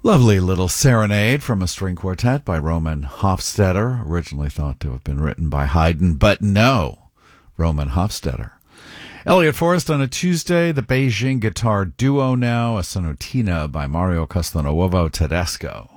Lovely little serenade from a string quartet by Roman Hofstetter, originally thought to have been written by Haydn, but no, Roman Hofstetter. Elliot Forrest on a Tuesday, the Beijing Guitar Duo now, a sonatina by Mario Castelnuovo Tedesco.